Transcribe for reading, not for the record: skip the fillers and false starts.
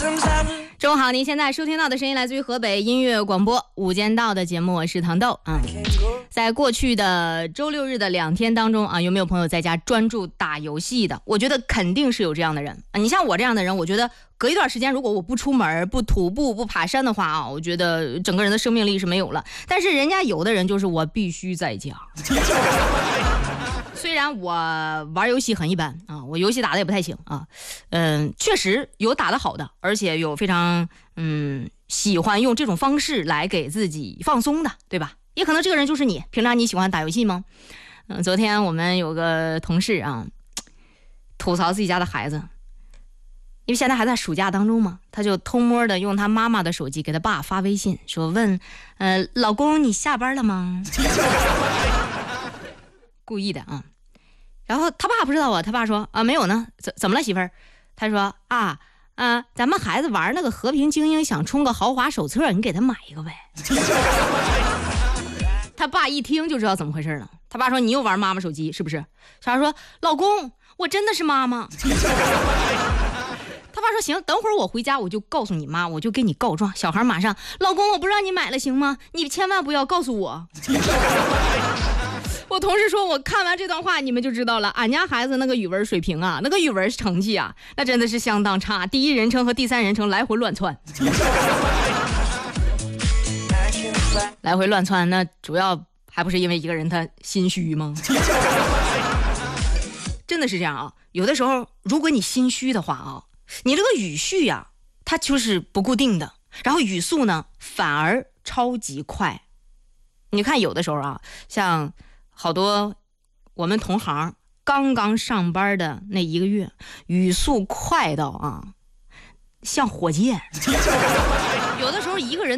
中午好，您现在收听到的声音来自于河北音乐广播午间道的节目，我是糖豆啊。在过去的周六日的2天当中啊，有没有朋友在家专注打游戏的？我觉得肯定是有这样的人啊。你像我这样的人，我觉得隔一段时间，如果我不出门、不徒步、不爬山的话啊，我觉得整个人的生命力是没有了。但是人家有的人就是我必须在家。虽然我玩游戏很一般啊，我游戏打的也不太行啊，确实有打得好的，而且有非常喜欢用这种方式来给自己放松的，对吧？也可能这个人就是你，平常你喜欢打游戏吗？昨天我们有个同事啊，吐槽自己家的孩子，因为现在还在暑假当中嘛，他就偷摸的用他妈妈的手机给他爸发微信，说问老公你下班了吗？故意的啊。然后他爸不知道啊，他爸说啊没有呢，怎么了媳妇儿？他说咱们孩子玩那个和平精英想冲个豪华手册，你给他买一个呗。他爸一听就知道怎么回事了，他爸说你又玩妈妈手机是不是？小孩说老公我真的是妈妈。他爸说行，等会儿我回家我就告诉你妈，我就给你告状。小孩马上老公我不让你买了行吗？你千万不要告诉我。我同事说我看完这段话你们就知道了，俺家孩子那个语文水平啊，那个语文成绩啊，那真的是相当差，第一人称和第三人称来回乱窜。来回乱窜，那主要还不是因为一个人他心虚吗？真的是这样啊，有的时候如果你心虚的话啊，你这个语序啊它就是不固定的，然后语速呢反而超级快。你看有的时候啊，像好多我们同行刚刚上班的那1个月，语速快到啊像火箭。有的时候一个人